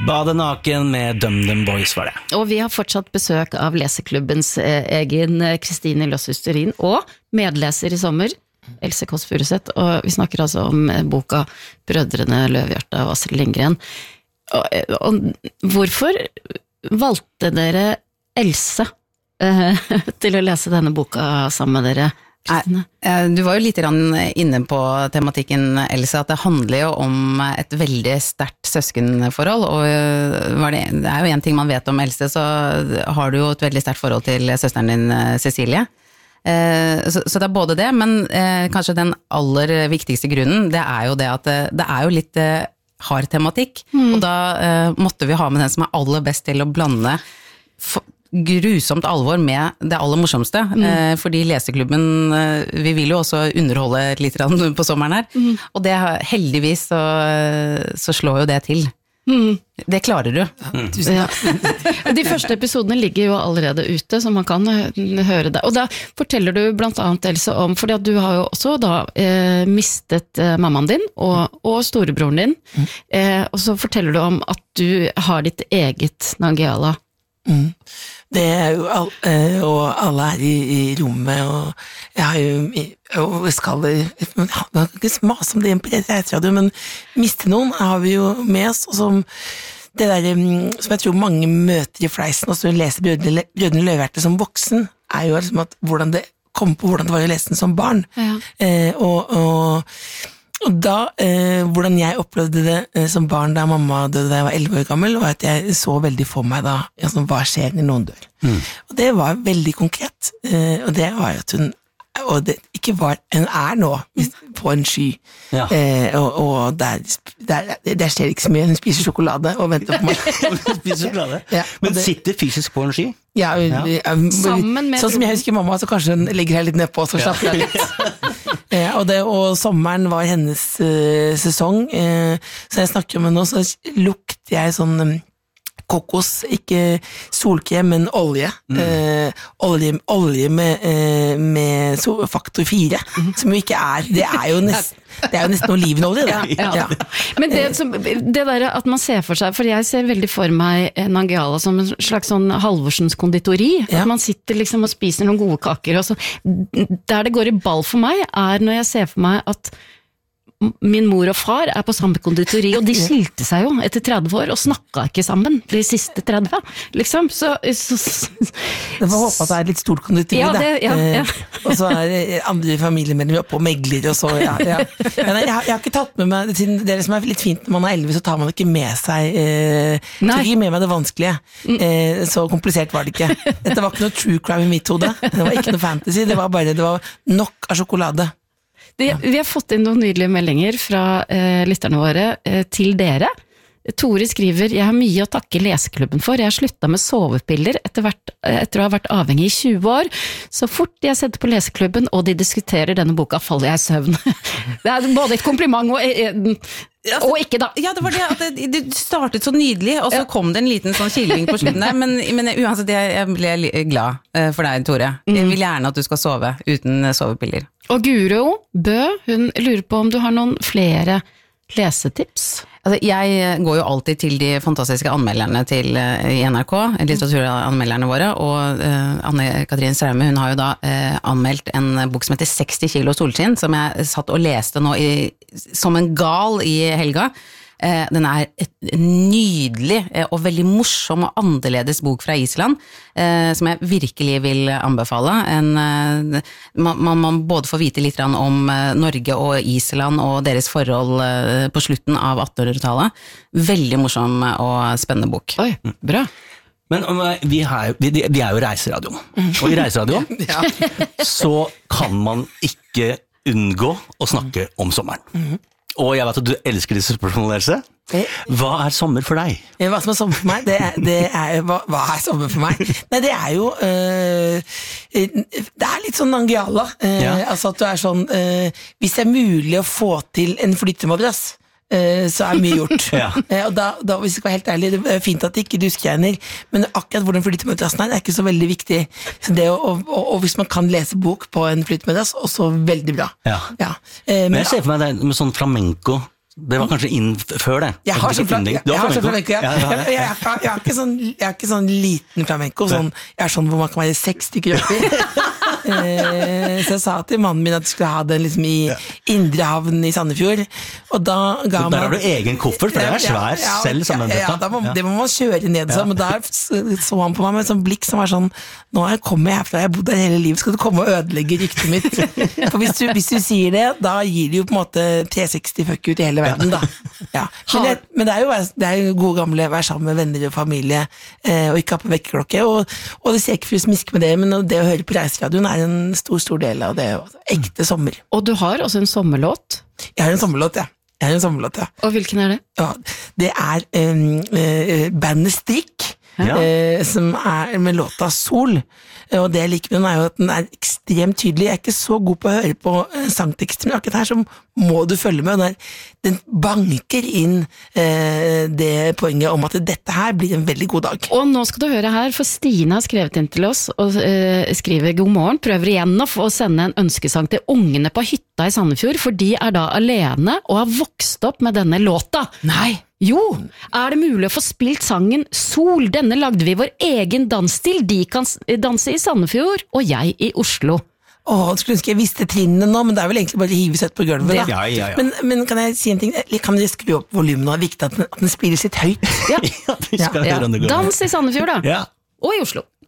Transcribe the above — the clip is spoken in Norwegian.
Bade naken med DumDum Boys var det. Og vi har fortsatt besøk av leseklubbens egen Kristine Løshusterin og medleser i sommer, Else Kåss Furuseth, og vi snakker altså om boka Brødrene Løvehjerte av Astrid Lindgren. Og hvorfor valgte dere Else til å lese denne boka sammen med dere, Kristine? Du var jo litt inne på tematikken, Else, at det handler jo om et veldig sterkt søskenforhold, og det er jo en ting man vet om Else, så har du jo et veldig sterkt forhold til søsteren din, Cecilie. Så det er både det, men kanskje den aller viktigste grunnen, det er jo det at det er jo litt hard tematikk, og da måtte vi ha med den som er aller best til å blande grusomt alvor med det aller morsomste, fordi leseklubben, vi vil jo også underholde litt på sommeren her, og det heldigvis så slår jo det til. Det klarer du. Ja. De første episodene ligger jo allerede ute, så man kan høre det. Og da forteller du blant annet, Else, om, fordi at du har jo også da mistet mammaen din og storebroren din, og så forteller du om at du har ditt eget Nangiala. Det er jo og alle er i rommet, og jeg har jo og skal ikke mase om det på reiseradioen, men miste noen har vi jo med oss, og som det der som jeg tror mange møter i fleisen, og så leser Brødrene Løvehjerte som voksen, er jo liksom at hvordan det kom på hvordan det var å lese den som barn. Og da, hvordan jeg opplevde det som barn da mamma døde da jeg var 11 år gammel, var at jeg så veldig for meg da, hva skjer når noen dør. Og det var veldig konkret, og det var at hun, og det ikke var, hun nå på en sky, og der skjer ikke så mye, hun spiser sjokolade og venter på meg. Hun spiser sjokolade? Ja, men sitter fysisk på en sky? Ja, sånn som jeg husker mamma, så kanskje hun legger her litt nedpå, så slapper jeg litt. Og sommeren var hennes sesong, så jeg snakker med henne nå, så lukter jeg sånn kokos, ikke solkrem, men olje. Olje med faktor 4, som jo ikke det er jo nesten olivenolje, det. Ja. Men det der at man ser for seg, for jeg ser veldig for meg Nangiala som en slags sånn Halvorsens konditori, at man sitter liksom og spiser noen gode kaker, og så, der det går i ball for meg, når jeg ser for meg at min mor og far på samme konditori, og de skilte seg jo etter 30 år, og snakket ikke sammen de siste 30, liksom. Så det får håpe at det litt stort konditori, og så andre familiemedlemmer oppe og megler, og så, Men jeg har ikke tatt med meg, det som litt fint når man 11, så tar man ikke med seg, tar ikke med meg det vanskelige, så komplisert var det ikke. Dette var ikke noe true crime i mitt hode, det var ikke noe fantasy, det var nok av sjokolade. Vi har fått inn noen nydelige meldinger fra lytterne våre til dere. Tore skriver, jeg har mye å takke leseklubben for, jeg har sluttet med sovepiller etter å ha vært avhengig i 20 år. Så fort jeg setter på leseklubben, og de diskuterer denne boka, faller jeg i søvn. Det er både et kompliment og ikke da. Ja, det var det at det startet så nydelig, og så kom det en liten sånn killing på slutten der, men uansett, jeg ble glad for deg, Tore. Jeg vil gjerne at du skal sove uten sovepiller. Og Guro Bø, hun lurer på om du har noen flere lesetips? Altså, jeg går jo alltid til de fantastiske anmelderne i NRK, litteraturanmelderne våre, og Anne-Katrin Straume, hun har jo da anmeldt en bok som heter 60 kilo solskinn, som jeg satt og leste nå som en gal i helga. Den et nydelig og veldig morsom og annerledes bok fra Island, som jeg virkelig vil anbefale. Man både får vite litt om Norge og Island og deres forhold på slutten av 1800-tallet. Veldig morsom og spennende bok. Oi, bra. Men vi er jo reiseradioen, og i reiseradioen så kan man ikke unngå å snakke om sommeren. Og jeg vet at du elsker disse spørsmålene, Else. Hva sommer for deg? Hva som sommer for meg? Hva sommer for meg? Nei, det jo det litt sånn Nangiala. Altså at du sånn hvis det mulig å få til en flyttemadrass, så mye gjort. Og da, hvis jeg skal være helt ærlig, det fint at det ikke duskregner, men akkurat hvor den flyttemadrassen ikke så veldig viktig. Så det og hvis man kan lese bok på en flyttemadrass, også veldig bra. Men jeg ser for meg det med sånn flamenco Det var kanskje inn før det. Jeg har sånn flamenco. Jeg er ikke sånn liten flamenco. Jeg er sånn hvor man kan være 6 stykker oppi. Så jeg sa til mannen min at jeg skulle ha den liksom i Indre Havn i Sandefjord. Og da ga der har du egen koffert, for det er svær selv. Det må man kjøre ned sånn. Men der så han på meg med et sånt blikk som var sånn: nå kommer jeg herfra, jeg har bodd der hele livet, skal du komme og ødelegge ryktet mitt? For hvis du sier det, da gir det jo på en måte 360 fuck ut i hele verden, da. Ja. Men det er jo gode gamle være sammen med venner og familie, og ikke ha på vekkerklokke, og det ser ikke for å smiske med det, men det å høre på reiseradioen er en stor del av det, ekte sommer. Og du har også en sommerlåt? Jeg har en sommerlåt, ja. Og hvilken er det? Ja, det er bandet Strikk, som er med låta Sol. Og det jeg liker med den er jo at den er ekstremt tydelig. Jeg er ikke så god på å høre på sangtekster, men akkurat her så må du følge med. Den banker inn det poenget om at dette her blir en veldig god dag. Og nå skal du høre her, for Stine har skrevet inn til oss og skriver: god morgen, prøver igjen å få sende en ønskesang til ungene på hytta i Sandefjord, for de er da alene og har vokst opp med denne låta. Nei! Jo, er det mulig å få spilt sangen Sol? Denne lagde vi vår egen dans til. De kan danse i Sandefjord, og jeg i Oslo. Skulle ønske jeg visste trinnene nå, men det er vel egentlig bare å hive seg på gulvet. Ja. Men kan jeg si en ting? Kan dere skru opp volumen nå? Det er viktig at den spiller sitt høyt. Ja. Dans i Sandefjord, da. Ja. Og i Oslo.